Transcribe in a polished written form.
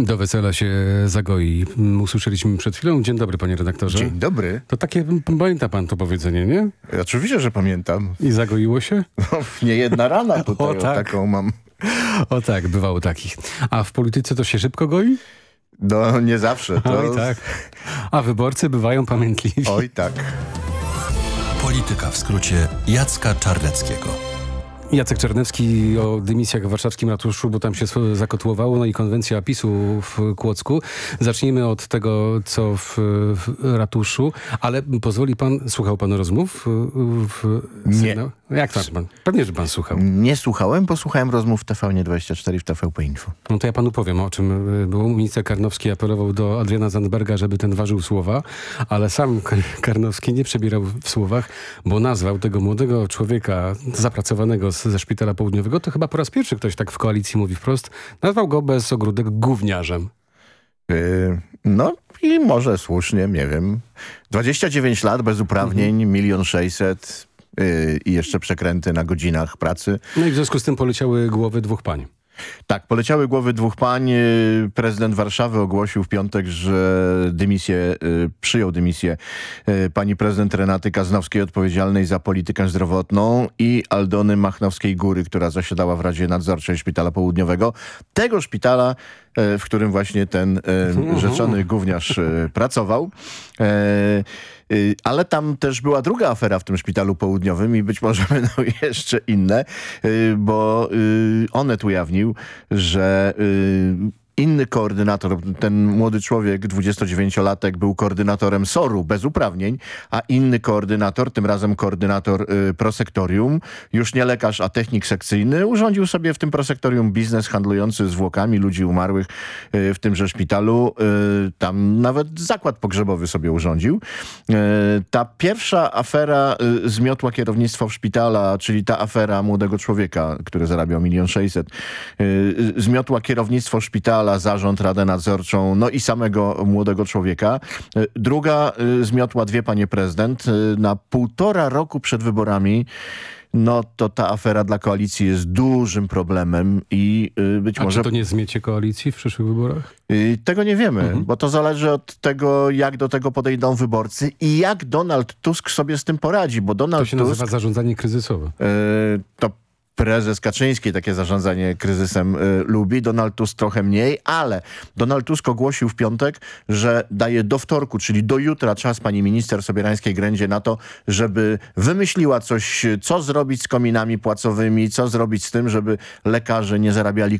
Do wesela się zagoi. Usłyszeliśmy przed chwilą. Dzień dobry, panie redaktorze. Dzień dobry. To takie, pamięta pan to powiedzenie, nie? Oczywiście, że pamiętam. I zagoiło się? No, nie jedna rana tutaj O, tak. taką mam. O tak, bywało takich. A w polityce to się szybko goi? No nie zawsze. To... Oj tak. A wyborcy bywają pamiętliwi. Oj tak. Polityka w skrócie Jacka Czarneckiego. Jacek Czarnecki o dymisjach w warszawskim ratuszu, bo tam się zakotłowało, no i konwencja PiS-u w Kłodzku. Zacznijmy od tego, co w ratuszu, ale pozwoli pan, słuchał pan rozmów? Nie. Jak to pan? Pewnie, że pan słuchał. Nie słuchałem, bo słuchałem rozmów w TVN24 w TVP Info. No to ja panu powiem, o czym było. Minister Karnowski apelował do Adriana Zandberga, żeby ten ważył słowa, ale sam Karnowski nie przebierał w słowach, bo nazwał tego młodego człowieka zapracowanego ze Szpitala Południowego, to chyba po raz pierwszy ktoś tak w koalicji mówi wprost, nazwał go bez ogródek gówniarzem. No i może słusznie, nie wiem. 29 lat bez uprawnień, 1 600 000 i jeszcze przekręty na godzinach pracy. No i w związku z tym poleciały głowy dwóch pań. Tak, poleciały głowy dwóch pań. Prezydent Warszawy ogłosił w piątek, że przyjął dymisję pani prezydent Renaty Kaznowskiej, odpowiedzialnej za politykę zdrowotną, i Aldony Machnowskiej-Góry, która zasiadała w Radzie Nadzorczej Szpitala Południowego. Tego szpitala, w którym właśnie ten rzeczony gówniarz pracował. Ale tam też była druga afera w tym Szpitalu Południowym i być może będą jeszcze inne, bo Onet ujawnił, że inny koordynator, ten młody człowiek, 29-latek, był koordynatorem SOR-u bez uprawnień, a inny koordynator, tym razem koordynator prosektorium, już nie lekarz, a technik sekcyjny, urządził sobie w tym prosektorium biznes handlujący zwłokami ludzi umarłych w tymże szpitalu. Tam nawet zakład pogrzebowy sobie urządził. Ta pierwsza afera zmiotła kierownictwo szpitala, czyli ta afera młodego człowieka, który zarabiał 1 600 000, zmiotła kierownictwo szpitala, zarząd, radę nadzorczą, no i samego młodego człowieka. Druga zmiotła dwie panie prezydent. Na 1,5 roku przed wyborami, no to ta afera dla koalicji jest dużym problemem i być może... A czy to nie zmiecie koalicji w przyszłych wyborach? Tego nie wiemy, bo to zależy od tego, jak do tego podejdą wyborcy i jak Donald Tusk sobie z tym poradzi, bo Donald To się Tusk... nazywa zarządzanie kryzysowe. To prezes Kaczyński takie zarządzanie kryzysem lubi, Donald Tusk trochę mniej, ale Donald Tusk ogłosił w piątek, że daje do wtorku, czyli do jutra, czas pani minister Sobierańskiej-Grędzie na to, żeby wymyśliła coś, co zrobić z kominami płacowymi, co zrobić z tym, żeby lekarze nie zarabiali